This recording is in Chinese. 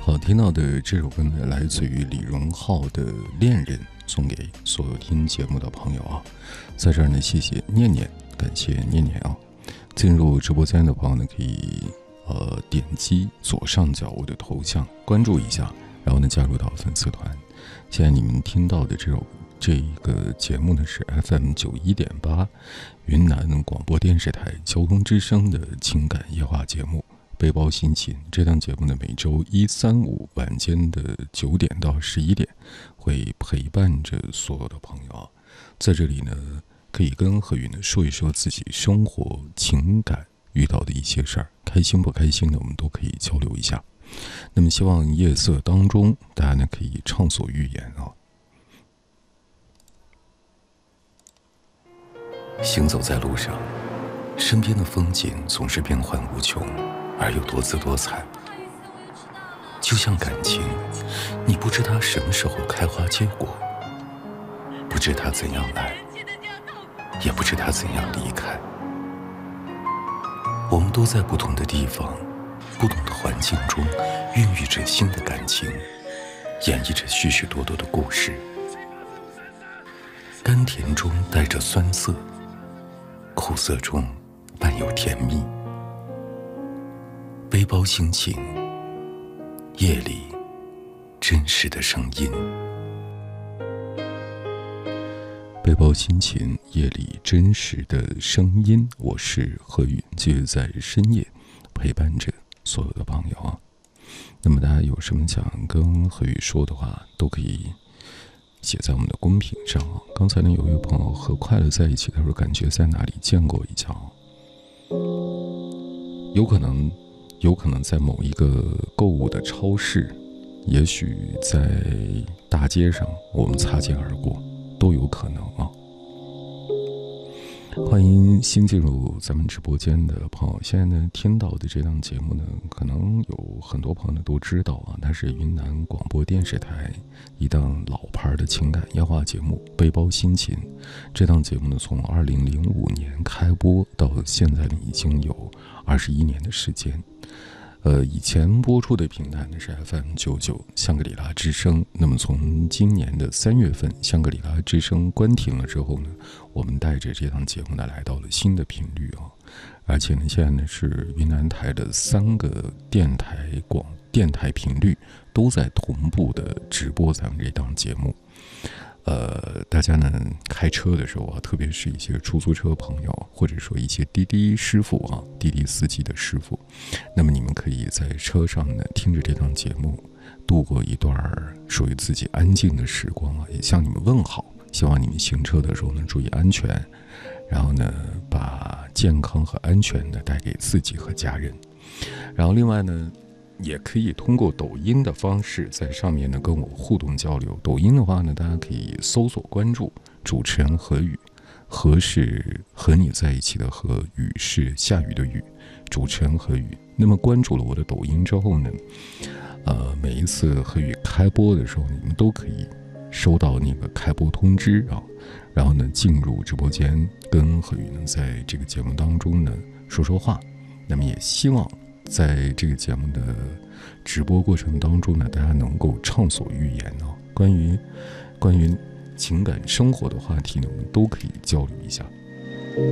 好，听到的这首歌呢，来自于李荣浩的《恋人》，送给所有听节目的朋友啊。在这儿呢，谢谢念念，感谢念念啊。进入直播间的朋友呢，可以点击左上角我的头像，关注一下，然后呢加入到粉丝团。现在你们听到的这一个节目呢是 FM91.8 云南广播电视台交通之声的情感夜话节目。背包心情这档节目呢，每周一、三、五晚间的9点到11点，会陪伴着所有的朋友啊。在这里呢，可以跟何宇呢说一说自己生活、情感遇到的一些事儿，开心不开心的，我们都可以交流一下。那么，希望夜色当中，大家呢可以畅所欲言啊。行走在路上，身边的风景总是变幻无穷。而又多姿多彩，就像感情，你不知它什么时候开花结果，不知它怎样来，也不知它怎样离开。我们都在不同的地方、不同的环境中，孕育着新的感情，演绎着许许多多的故事。甘甜中带着酸涩，苦涩中伴有甜蜜。背包心情，夜里真实的声音。背包心情，夜里真实的声音。我是何宇，继续在深夜陪伴着所有的朋友啊。那么大家有什么想跟何宇说的话，都可以写在我们的公屏上啊。刚才呢，有一位朋友和快乐在一起，他说感觉在哪里见过一下啊。有可能在某一个购物的超市，也许在大街上我们擦肩而过，都有可能啊。欢迎新进入咱们直播间的朋友，现在呢听到的这档节目呢，可能有很多朋友都知道啊，它是云南广播电视台一档老牌的情感夜话节目《背包心情》。这档节目呢，从2005年开播到现在呢，已经有21年的时间。以前播出的平台呢是 FM99 香格里拉之声。那么从今年的3月份，香格里拉之声关停了之后呢，我们带着这档节目呢来到了新的频率啊。而且呢，现在呢是云南台的3个电台频率都在同步的直播咱们这档节目。大家呢开车的时候啊，特别是一些出租车朋友，或者说一些滴滴师傅啊，滴滴司机的师傅，那么你们可以在车上呢听着这档节目，度过一段属于自己安静的时光啊，也向你们问好。希望你们行车的时候呢注意安全，然后呢把健康和安全呢带给自己和家人。然后另外呢，也可以通过抖音的方式在上面呢跟我互动交流。抖音的话呢，大家可以搜索关注主持人何宇，何是和你在一起的何，雨是下雨的雨，主持人何宇。那么关注了我的抖音之后呢，每一次何宇开播的时候，你们都可以收到那个开播通知啊，然后呢进入直播间跟何宇呢在这个节目当中呢说说话。那么也希望在这个节目的直播过程当中呢，大家能够畅所欲言啊。关于情感生活的话题呢，我们都可以交流一下。